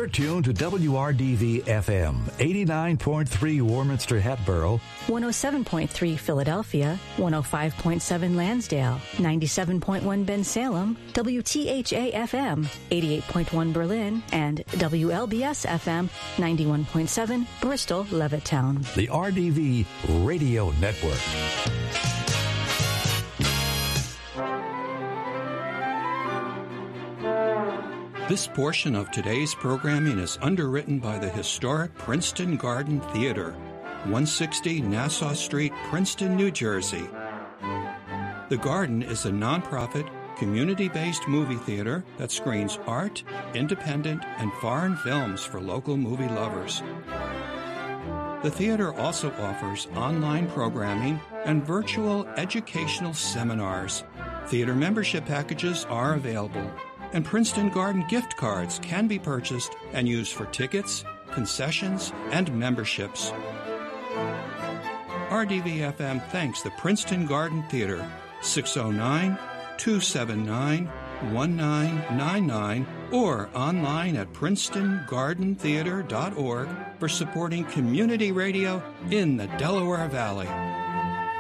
You're tuned to WRDV-FM, 89.3 Warminster Hatboro, 107.3 Philadelphia, 105.7 Lansdale, 97.1 Bensalem, WTHA-FM, 88.1 Berlin, and WLBS-FM, 91.7 Bristol, Levittown. the RDV Radio Network. This portion of today's programming is underwritten by the historic Princeton Garden Theater, 160 Nassau Street, Princeton, New Jersey. The Garden is a nonprofit, community-based movie theater that screens art, independent, and foreign films for local movie lovers. The theater also offers online programming and virtual educational seminars. Theater membership packages are available, and Princeton Garden gift cards can be purchased and used for tickets, concessions, and memberships. RDV-FM thanks the Princeton Garden Theater, 609-279-1999, or online at princetongardentheater.org for supporting community radio in the Delaware Valley.